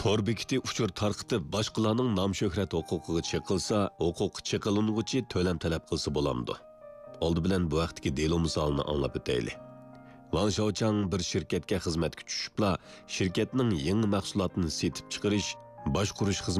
Tor bekiti uchur tarqitib boshqalarning nom shuhrat huquqiga chiqilsa, huquq chiqilinguvchi to'lam talab qilsa bo'lamdi. Oldi bilan bu vaqtdagi delo misolini anglab o'taylik. Wang Shaochang bir shirkatga xizmatga tushibla, shirkatning yangi mahsulotini setib chiqarish, boshqurish